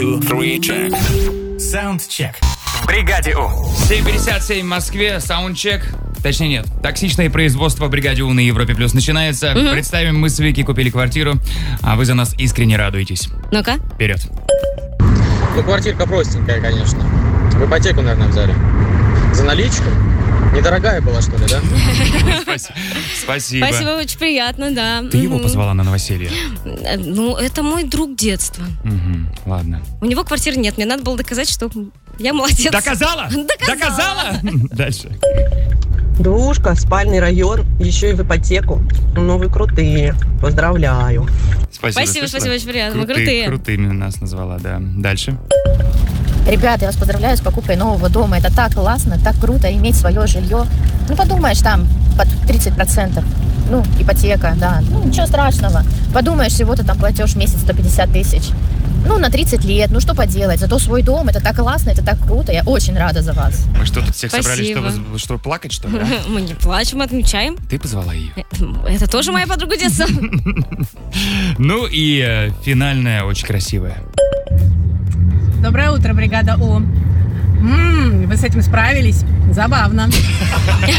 Саундчек. В бригаде У. 7:57 в Москве. Саундчек. Точнее, нет. Токсичное производство в бригаде У на Европе Плюс начинается. Представим, мы с Вики купили квартиру, а вы за нас искренне радуетесь. Ну-ка. Вперед. Ну, квартирка простенькая, конечно. В ипотеку, наверное, взяли. За наличку? Недорогая была, что ли, да? Спасибо. Спасибо, очень приятно, да. Ты его позвала на новоселье? Ну, это мой друг детства. Ладно. У него квартиры нет, мне надо было доказать, что я молодец. Доказала? Доказала? Дальше. Двушка, спальный район, еще и в ипотеку. Ну, вы крутые. Поздравляю. Спасибо, очень приятно. Вы крутые. Крутыми нас назвала, да. Дальше. Ребята, я вас поздравляю с покупкой нового дома. Это так классно, так круто иметь свое жилье. Ну, подумаешь, там под 30%. Ну, ипотека, да. Ну, ничего страшного. Подумаешь, всего-то там платеж в месяц 150 тысяч. Ну, на 30 лет. Ну, что поделать. Зато свой дом, это так классно, это так круто. Я очень рада за вас. Мы что, тут всех Спасибо. собрались, что плакать, что ли? А? Мы не плачем, отмечаем. Ты позвала ее. Это тоже моя подруга детства. Ну и финальная, очень красивая. Доброе утро, бригада У. Вы с этим справились? Забавно.